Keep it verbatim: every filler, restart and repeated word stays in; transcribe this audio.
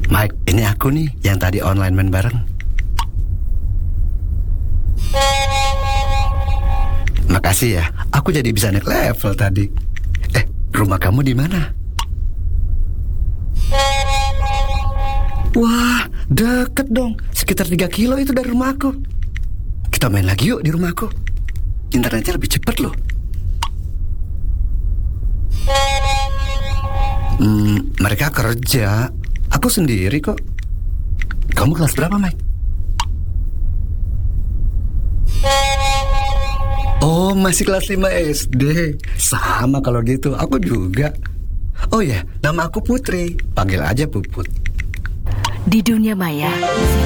Mike, ini aku nih yang tadi online main bareng. Makasih ya, aku jadi bisa naik level tadi. Eh, rumah kamu di mana? Wah, deket dong. Sekitar tiga kilo itu dari rumahku. Kita main lagi yuk di rumahku. Internetnya lebih cepat loh. Hmm, mereka kerja. Aku sendiri kok. Kamu kelas berapa, Mike? Oh, masih kelas lima S D. Sama kalau gitu, aku juga. Oh ya, nama aku Putri. Panggil aja Puput. Di dunia maya,